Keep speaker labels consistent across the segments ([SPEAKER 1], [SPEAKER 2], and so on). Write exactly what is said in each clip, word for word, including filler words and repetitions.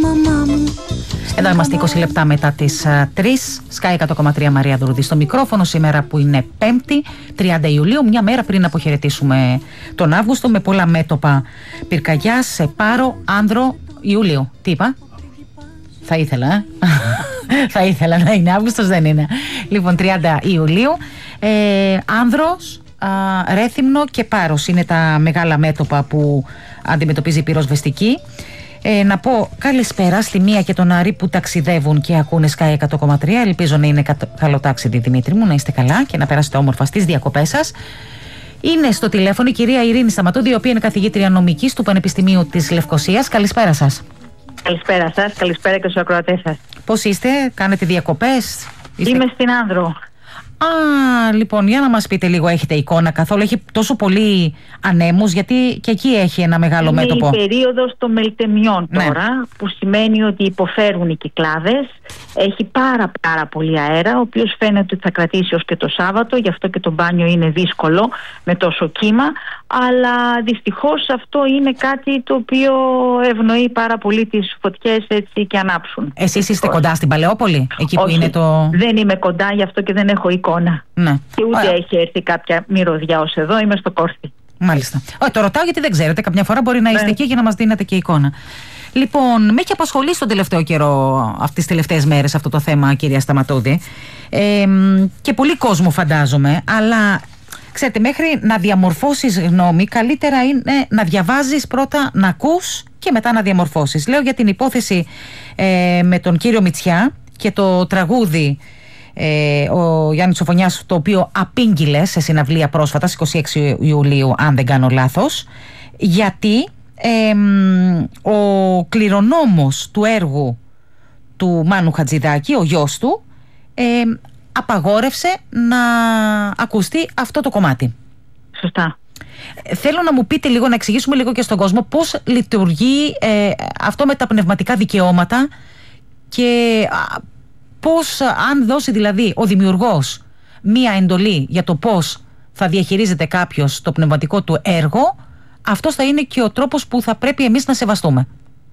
[SPEAKER 1] μαμά μου.
[SPEAKER 2] Εδώ είμαστε είκοσι λεπτά μετά τις τρεις. Sky εκατό κόμμα τρία, Μαρία Δουρδή στο μικρόφωνο. Σήμερα που είναι Πέμπτη, τριάντα Ιουλίου, μια μέρα πριν αποχαιρετήσουμε τον Αύγουστο με πολλά μέτωπα πυρκαγιάς σε Πάρο, Άνδρο, Ιούλιο. Τι είπα? Θα ήθελα, ε? Θα ήθελα να είναι Αύγουστος, δεν είναι. Λοιπόν, τριάντα Ιουλίου. Ε, Άνδρος, α, Ρέθυμνο και Πάρος είναι τα μεγάλα μέτωπα που αντιμετωπίζει η πυροσβεστική. Ε, να πω καλησπέρα στη Μία και τον Άρη που ταξιδεύουν και ακούνε Sky εκατό κόμμα τρία. Ελπίζω να είναι καλό ταξίδι, Δημήτρη μου, να είστε καλά και να περάσετε όμορφα στις διακοπές σας. Είναι στο τηλέφωνο η κυρία Ειρήνη Σταματώδη, η οποία είναι καθηγήτρια νομικής του Πανεπιστημίου της Λευκωσίας. Καλησπέρα σας.
[SPEAKER 3] Καλησπέρα σας, καλησπέρα και στους ακροατές σας.
[SPEAKER 2] Πώς είστε, κάνετε διακοπές? Είστε...
[SPEAKER 3] Είμαι στην Άνδρο.
[SPEAKER 2] Α, λοιπόν, για να μας πείτε λίγο, έχετε εικόνα καθόλου? Έχει τόσο πολύ ανέμους, γιατί και εκεί έχει ένα μεγάλο
[SPEAKER 3] είναι
[SPEAKER 2] μέτωπο.
[SPEAKER 3] Είναι η περίοδος των μελτεμιών τώρα, ναι, που σημαίνει ότι υποφέρουν οι Κυκλάδες. Έχει πάρα πάρα πολύ αέρα, ο οποίος φαίνεται ότι θα κρατήσει ως και το Σάββατο, γι' αυτό και το μπάνιο είναι δύσκολο με τόσο κύμα, αλλά δυστυχώς αυτό είναι κάτι το οποίο ευνοεί πάρα πολύ τις φωτιές έτσι και ανάψουν.
[SPEAKER 2] Εσείς είστε κοντά στην Παλαιόπολη, εκεί που
[SPEAKER 3] Όχι,
[SPEAKER 2] είναι το...
[SPEAKER 3] δεν είμαι κοντά, γι' αυτό και δεν έχω εικόνα.
[SPEAKER 2] Ναι.
[SPEAKER 3] Και ούτε
[SPEAKER 2] Ωραία.
[SPEAKER 3] έχει έρθει κάποια μυρωδιά ως εδώ, είμαι στο Κόρθι.
[SPEAKER 2] Μάλιστα. Όχι, το ρωτάω γιατί δεν ξέρετε. Κάποια φορά μπορεί να είστε
[SPEAKER 3] ναι.
[SPEAKER 2] εκεί για να μας δίνετε και εικόνα. Λοιπόν, με έχει απασχολήσει τον τελευταίο καιρό, αυτές τις τελευταίες μέρες, αυτό το θέμα, κυρία Σταματώδη. Ε, και πολύ κόσμο φαντάζομαι, αλλά ξέρετε, μέχρι να διαμορφώσεις γνώμη, καλύτερα είναι να διαβάζεις πρώτα, να ακούς και μετά να διαμορφώσεις. Λέω για την υπόθεση ε, με τον κύριο Μητσιά και το τραγούδι. Ε, ο Γιάννης Σοφωνιάς, το οποίο απήγγειλε σε συναυλία πρόσφατα στις είκοσι έξι Ιουλίου, αν δεν κάνω λάθος, γιατί ε, ο κληρονόμος του έργου του Μάνου Χατζηδάκη, ο γιος του, ε, απαγόρευσε να ακουστεί αυτό το κομμάτι.
[SPEAKER 3] Σωστά.
[SPEAKER 2] Ε, θέλω να μου πείτε λίγο, να εξηγήσουμε λίγο και στον κόσμο πώς λειτουργεί ε, αυτό με τα πνευματικά δικαιώματα και... πώς, αν δώσει δηλαδή ο δημιουργός μία εντολή για το πώς θα διαχειρίζεται κάποιος το πνευματικό του έργο, αυτός θα είναι και ο τρόπος που θα πρέπει εμείς να σεβαστούμε.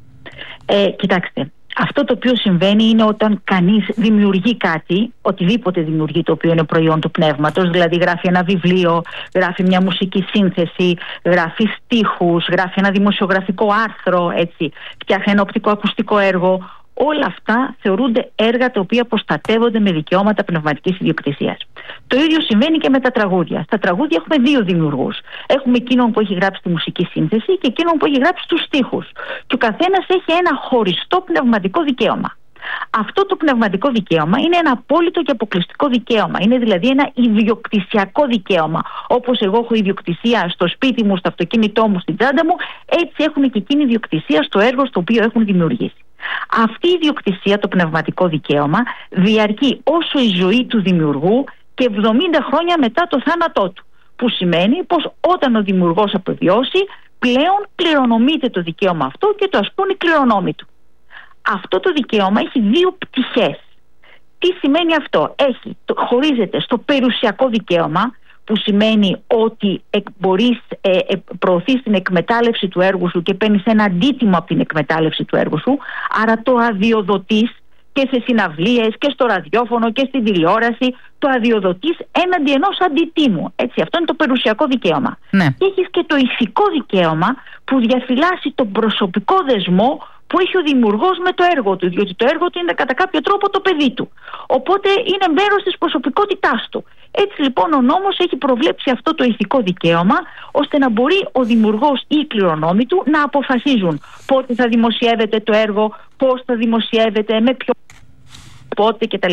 [SPEAKER 3] Ε, κοιτάξτε, αυτό το οποίο συμβαίνει είναι όταν κανείς δημιουργεί κάτι, οτιδήποτε δημιουργεί το οποίο είναι προϊόν του πνεύματος, δηλαδή γράφει ένα βιβλίο, γράφει μια μουσική σύνθεση, γράφει στίχους, γράφει ένα δημοσιογραφικό άρθρο, έτσι, φτιάχνει ένα οπτικοακουστικό έργο. Όλα αυτά θεωρούνται έργα τα οποία προστατεύονται με δικαιώματα πνευματικής ιδιοκτησίας. Το ίδιο συμβαίνει και με τα τραγούδια. Στα τραγούδια έχουμε δύο δημιουργούς. Έχουμε εκείνον που έχει γράψει τη μουσική σύνθεση και εκείνον που έχει γράψει τους στίχους. Και ο καθένας έχει ένα χωριστό πνευματικό δικαίωμα. Αυτό το πνευματικό δικαίωμα είναι ένα απόλυτο και αποκλειστικό δικαίωμα. Είναι δηλαδή ένα ιδιοκτησιακό δικαίωμα. Όπως εγώ έχω ιδιοκτησία στο σπίτι μου, στο αυτοκίνητό μου, στην τσάντα μου, έτσι έχουν και εκείνη ιδιοκτησία στο έργο στο οποίο έχουν δημιουργήσει. Αυτή η ιδιοκτησία, το πνευματικό δικαίωμα, διαρκεί όσο η ζωή του δημιουργού και εβδομήντα χρόνια μετά το θάνατό του. Που σημαίνει πως όταν ο δημιουργός αποβιώσει, πλέον κληρονομείται το δικαίωμα αυτό και το ασκούν οι κληρονόμοι του. Αυτό το δικαίωμα έχει δύο πτυχές. Τι σημαίνει αυτό? Έχει, το, χωρίζεται στο περιουσιακό δικαίωμα, που σημαίνει ότι εκ, μπορείς, ε, ε, προωθείς την εκμετάλλευση του έργου σου και παίρνεις ένα αντίτιμο από την εκμετάλλευση του έργου σου, άρα το αδειοδοτείς και σε συναυλίες και στο ραδιόφωνο και στην τηλεόραση, το αδειοδοτείς έναντι ενός αντιτίμου. Έτσι, αυτό είναι το περιουσιακό δικαίωμα.
[SPEAKER 2] Ναι.
[SPEAKER 3] Και έχεις και το ηθικό δικαίωμα που διαφυλάσσει τον προσωπικό δεσμό που έχει ο δημιουργός με το έργο του, διότι το έργο του είναι κατά κάποιο τρόπο το παιδί του. Οπότε είναι μέρος της προσωπικότητάς του. Έτσι λοιπόν ο νόμος έχει προβλέψει αυτό το ηθικό δικαίωμα, ώστε να μπορεί ο δημιουργός ή οι κληρονόμοι του να αποφασίζουν πότε θα δημοσιεύεται το έργο, πώς θα δημοσιεύεται, με ποιο, πότε κτλ.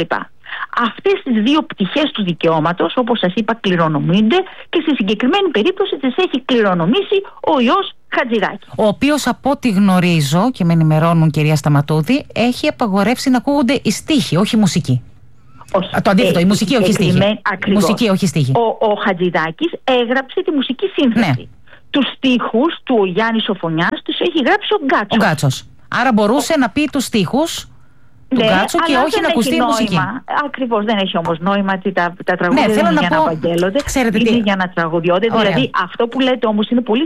[SPEAKER 3] Αυτές τις δύο πτυχές του δικαιώματος, όπως σας είπα, κληρονομούνται και στη συγκεκριμένη περίπτωση τις έχει κληρονομήσει ο ιός Χατζηδάκη.
[SPEAKER 2] Ο οποίος, από ό,τι γνωρίζω και με ενημερώνουν, κυρία Σταματώδη, έχει απαγορεύσει να ακούγονται οι στίχοι, όχι η μουσική.
[SPEAKER 3] Όχι.
[SPEAKER 2] Α, το αντίθετο, η μουσική όχι στίχη. Η μουσική όχι στίχη.
[SPEAKER 3] Ο, ο Χατζηδάκης έγραψε τη μουσική σύνθεση. Ναι. Τους στίχους του ο Γιάννης Σοφωνιάς τους έχει γράψει ο Γκάτσος.
[SPEAKER 2] Ο Γκάτσος. Άρα μπορούσε ο... να πει τους στίχους του
[SPEAKER 3] ναι,
[SPEAKER 2] Γκάτσου και όχι να ακουστεί η μουσική.
[SPEAKER 3] Ακριβώς, δεν έχει όμως νόημα ότι τα, τα τραγούδια ναι, δεν είναι για πω... να απαγγέλλονται, είναι τι... για να τραγουδιώνται. Δηλαδή αυτό που λέτε όμως είναι πολύ